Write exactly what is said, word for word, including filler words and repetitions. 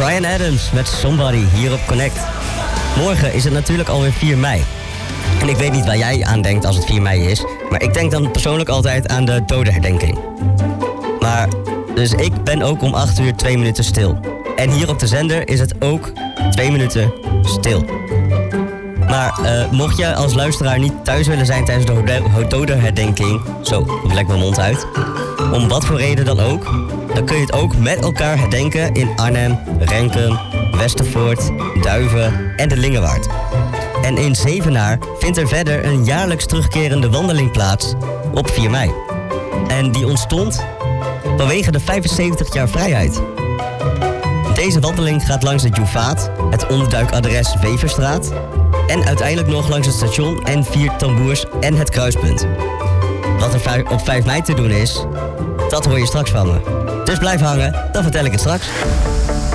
Bryan Adams met Somebody hier op Connect. Morgen is het natuurlijk alweer vier mei. En ik weet niet waar jij aan denkt als het vier mei is, maar ik denk dan persoonlijk altijd aan de dodenherdenking. Maar, dus ik ben ook om acht uur twee minuten stil. En hier op de zender is het ook twee minuten stil. Maar uh, mocht je als luisteraar niet thuis willen zijn tijdens de dodenherdenking, zo, ik lek mijn mond uit, om wat voor reden dan ook, dan kun je het ook met elkaar herdenken in Arnhem, Renkum, Westervoort, Duiven en de Lingewaard. En in Zevenaar vindt er verder een jaarlijks terugkerende wandeling plaats op vier mei. En die ontstond vanwege de vijfenzeventig jaar vrijheid. Deze wandeling gaat langs het Juvaat, het onderduikadres Weverstraat en uiteindelijk nog langs het station N vier Tamboers en het kruispunt. Wat er op vijf mei te doen is, dat hoor je straks van me. Dus blijf hangen, dan vertel ik het straks.